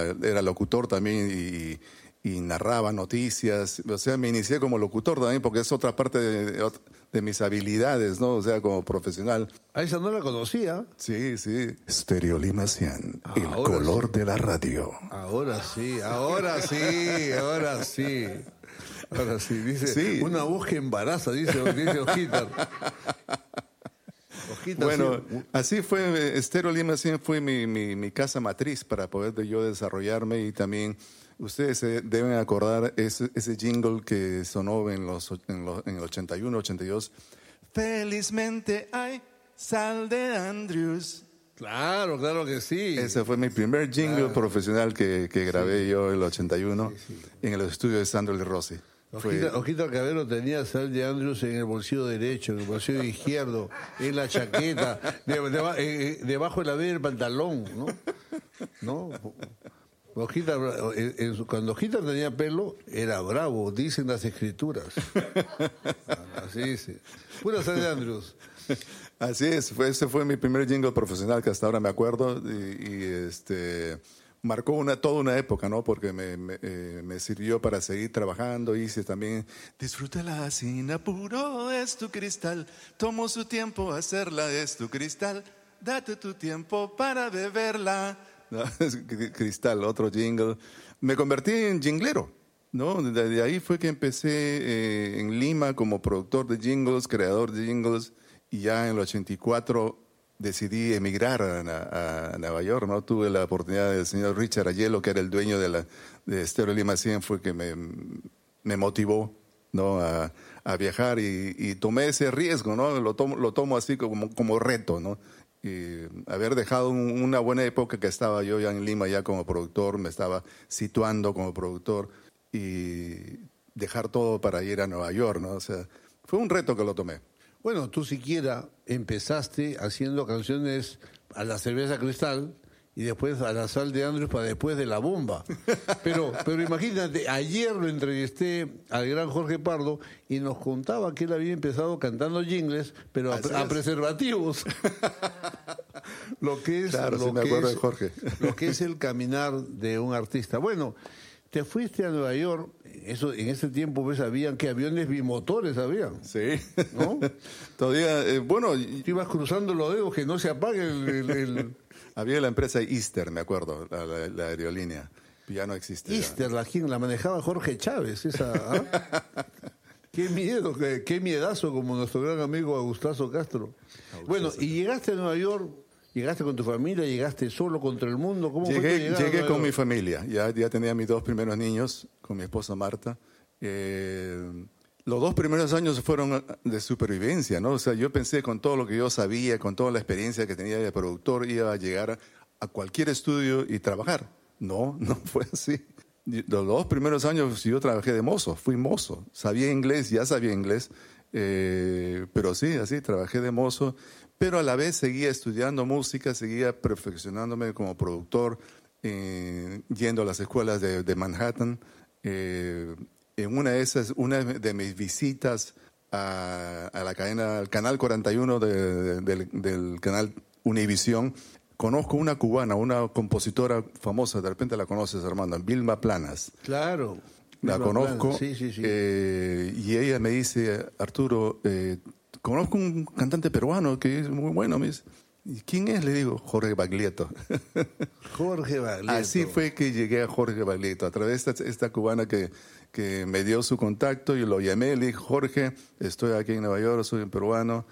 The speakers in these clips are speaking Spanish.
era locutor también y narraba noticias. O sea, me inicié como locutor también porque es otra parte de mis habilidades, ¿no? O sea, como profesional. A esa no la conocía. Sí, sí. Stereo Lima 100, el Ahora color sí. de la radio. Ahora sí, ahora sí, ahora sí. Ahora sí, dice, Sí. una voz que embaraza, dice Ojitar. Bueno, sí. así fue, Stereo Lima 100 fue mi casa matriz para poder yo desarrollarme y también ustedes se deben acordar ese jingle que sonó en el 81, 82. Felizmente hay sal de Andrews. Claro, claro que sí. Ese fue mi primer jingle profesional que grabé yo en el 81 Sí. en el estudio de Sandro Lee Rossi. Ojita Cabero tenía sal de Andrews en el bolsillo derecho, en el bolsillo izquierdo, en la chaqueta, debajo de la media del pantalón, ¿no? Ojita, cuando Ojita tenía pelo, era bravo, dicen las escrituras. Así dice. Pura sal de Andrews. Así es, ese fue mi primer jingle profesional que hasta ahora me acuerdo y marcó toda una época, ¿no? Porque me sirvió para seguir trabajando. Hice también, disfrútala sin apuro, es tu cristal. Tomó su tiempo hacerla, es tu cristal. Date tu tiempo para beberla. ¿No? Cristal, otro jingle. Me convertí en jinglero, ¿no? De ahí fue que empecé en Lima como productor de jingles, creador de jingles. Y ya en el 84 decidí emigrar a Nueva York, ¿no? Tuve la oportunidad del señor Richard Ayello, que era el dueño de Stereo Lima 100, fue que me motivó, ¿no? a viajar y tomé ese riesgo, ¿no? Lo tomo así como reto, ¿no? Y haber dejado una buena época que estaba yo ya en Lima ya como productor, me estaba situando como productor y dejar todo para ir a Nueva York, ¿no? O sea, fue un reto que lo tomé. Bueno, tú siquiera empezaste haciendo canciones a la cerveza Cristal y después a la sal de Andrews para después de la bomba. Pero imagínate, ayer lo entrevisté al gran Jorge Pardo y nos contaba que él había empezado cantando jingles, pero a preservativos. Lo que es, claro, sí me acuerdo de Jorge. Lo que es el caminar de un artista. Bueno, te fuiste a Nueva York. Eso en ese tiempo pues habían que aviones bimotores habían. Sí. ¿No? Todavía, bueno. Tú ibas cruzando los dedos que no se apague el... Había la empresa Easter, me acuerdo, la aerolínea. Ya no existe. Easter, la manejaba Jorge Chávez, esa. ¿Ah? Qué miedo, qué miedazo como nuestro gran amigo Agustazo Castro. Bueno, y llegaste a Nueva York. ¿Llegaste con tu familia? ¿Llegaste solo contra el mundo? ¿Cómo Llegué con mi familia. Ya tenía mis 2 primeros niños, con mi esposa Marta. Los 2 primeros años fueron de supervivencia, ¿no? O sea, yo pensé con todo lo que yo sabía, con toda la experiencia que tenía de productor, iba a llegar a cualquier estudio y trabajar. No fue así. Los 2 primeros años yo trabajé de mozo, fui mozo. Sabía inglés, ya sabía inglés, pero sí, así, trabajé de mozo. Pero a la vez seguía estudiando música, seguía perfeccionándome como productor, yendo a las escuelas de Manhattan. En una de mis visitas a la cadena, al canal 41 del canal Univisión, conozco una cubana, una compositora famosa, de repente la conoces, Armando, Vilma Planas. Claro. La conozco. Sí. Y ella me dice, Arturo, conozco un cantante peruano que es muy bueno. Me dice, ¿y quién es? Le digo, Jorge Baglietto. Jorge Baglietto. Así fue que llegué a Jorge Baglietto, a través de esta cubana que me dio su contacto y lo llamé, le dije, Jorge, estoy aquí en Nueva York, soy un peruano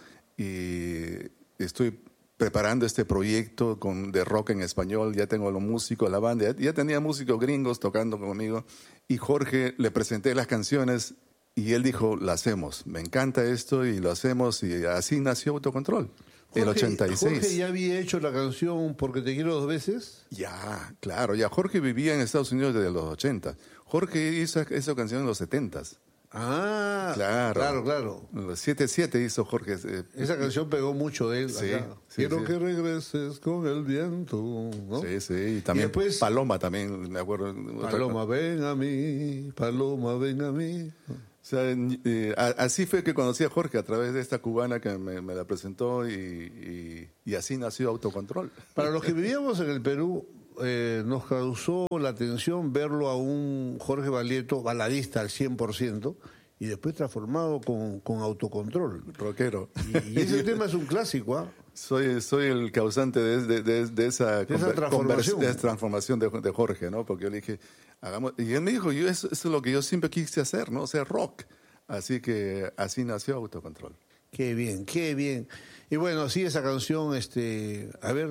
y estoy preparando este proyecto de rock en español, ya tengo los músicos, la banda, ya tenía músicos gringos tocando conmigo y Jorge le presenté las canciones y él dijo, lo hacemos, me encanta esto y lo hacemos y así nació Autocontrol. El 86. ¿Jorge ya había hecho la canción Porque te quiero 2 veces? Ya, claro, ya Jorge vivía en Estados Unidos desde los 80. Jorge hizo esa canción en los 70. Ah, claro. Los 7-7 hizo Jorge. Esa canción pegó mucho de él. Sí, Quiero que regreses con el viento, ¿no? Sí, y también después, Paloma también, me acuerdo. Paloma, ven a mí, Paloma, ven a mí. O sea, así fue que conocí a Jorge, a través de esta cubana que me la presentó y así nació Autocontrol. Para los que vivíamos en el Perú, nos causó la atención verlo a un Jorge Baglietto baladista al 100% y después transformado con autocontrol. Rockero. Y ese tema es un clásico, ¿ah? Soy el causante de esa transformación. de esa transformación de Jorge, ¿no? Porque yo le dije, hagamos. Y él me dijo, eso es lo que yo siempre quise hacer, ¿no? O sea, rock. Así que así nació Autocontrol. Qué bien, qué bien. Y bueno, sí, esa canción, a ver,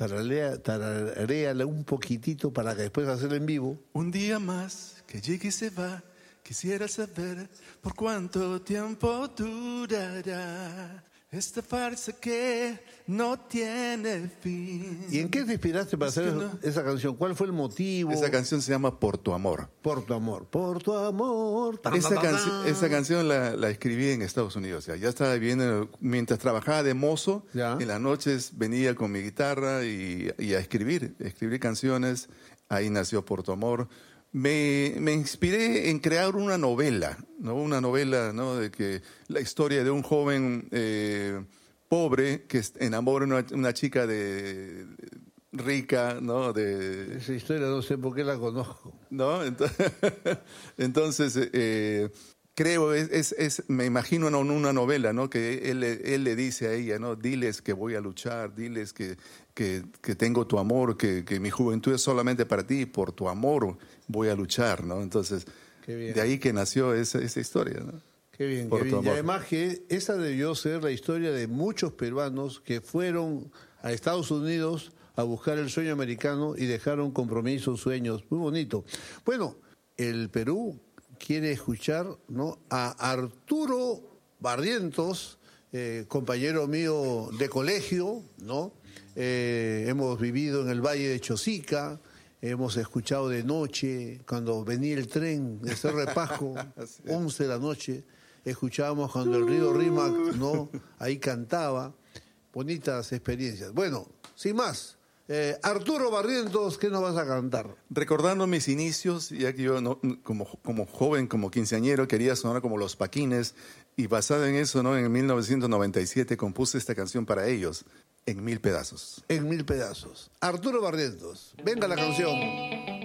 tararéala un poquitito para que después hacerla en vivo. Un día más que llegue y se va, quisiera saber por cuánto tiempo durará esta farsa que no tiene fin. ¿Y en qué te inspiraste para hacer esa canción? ¿Cuál fue el motivo? Esa canción se llama Por tu amor. Por tu amor, por tu amor. Esa canción la escribí en Estados Unidos. Ya estaba viviendo, mientras trabajaba de mozo, en las noches venía con mi guitarra y a escribir canciones. Ahí nació Por tu amor. Me inspiré en crear una novela, ¿no? Una novela, ¿no? De que la historia de un joven pobre que enamora a una chica rica, ¿no? Esa historia no sé por qué la conozco. ¿No? Entonces creo, me imagino en una novela, ¿no? Que él le dice a ella, ¿no? Diles que voy a luchar, diles que tengo tu amor, que mi juventud es solamente para ti, por tu amor voy a luchar, ¿no? Entonces, de ahí que nació esa historia, ¿no? Qué bien, qué bien. Y además que esa debió ser la historia de muchos peruanos que fueron a Estados Unidos a buscar el sueño americano y dejaron compromisos, sueños. Muy bonito. Bueno, el Perú quiere escuchar, ¿no?, a Arturo Barrientos, compañero mío de colegio, ¿no? Hemos vivido en el Valle de Chosica, hemos escuchado de noche, cuando venía el tren de Cerro de Pasco, 11 de la noche, escuchábamos cuando el río Rímac, ¿no?, ahí cantaba, bonitas experiencias. Bueno, sin más, Arturo Barrientos, ¿qué nos vas a cantar? Recordando mis inicios, ya que yo como joven, como quinceañero, quería sonar como Los Paquines, y basado en eso, ¿no?, en 1997 compuse esta canción para ellos, En Mil Pedazos. En Mil Pedazos. Arturo Barrientos, venga la canción.